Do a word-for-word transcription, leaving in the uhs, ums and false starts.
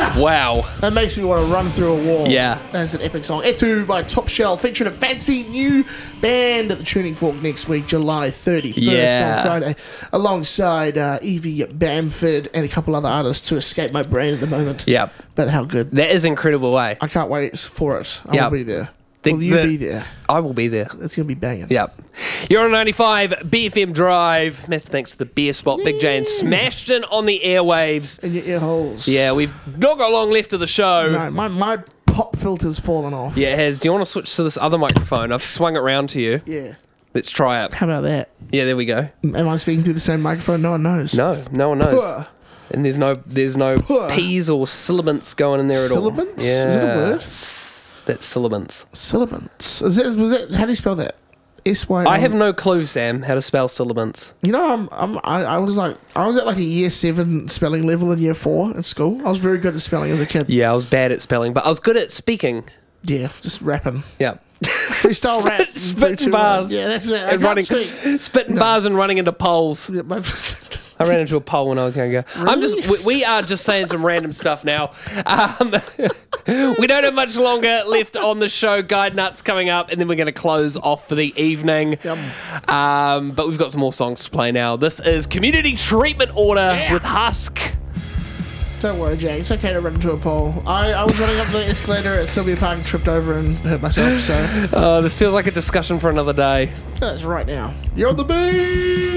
Wow. Wow. That makes me want to run through a wall. Yeah. That's an epic song. Etu by Top Shelf, featuring a fancy new band at the Tuning Fork next week, July thirty-first Yeah. on Friday, alongside uh, Evie Bamford and a couple other artists to escape my brain at the moment. Yep. But how good. That is incredible, eh? I can't wait for it. I Yep. will be there. The- will you the- be there? I will be there. It's going to be banging. Yep. You're on ninety-five B F M Drive. Massive thanks to the Beer Spot. Big J and Smashton on the airwaves. In your ear holes. Yeah, we've not got long left of the show. No, my, my pop filter's fallen off. Yeah, it has. Do you want to switch to this other microphone? I've swung it round to you. Yeah. Let's try it. How about that? Yeah, there we go. Am I speaking through the same microphone? No one knows. No, no one knows. Puh. And there's no there's no Puh. P's or syllabants going in there at all. Syllabants? Yeah. Is it a word? S- That's syllabants. Syllabants. Is that, was that, how do you spell that? S Y. I have no clue, Sam, how to spell syllabants. You know, I'm, I'm, I, I was like, I was at like a year seven spelling level in year four at school. I was very good at spelling as a kid. Yeah, I was bad at spelling, but I was good at speaking. Yeah, just rapping. Yeah. Freestyle rap. Spitting bars. Yeah, that's it. I And can't running, speak. spitting bars and running into poles. Yeah, my- I ran into a pole when I was younger. I'm just, we, we are just saying some random stuff now. Um, we don't have much longer left on the show. Guide Nuts coming up, and then we're going to close off for the evening. Um, but we've got some more songs to play now. This is Community Treatment Order Yeah. with Husk. Don't worry, Jay. It's okay to run into a pole. I, I was running up the escalator at Sylvia Park and tripped over and hurt myself, so Uh, this feels like a discussion for another day. that's right now. You're on the beat!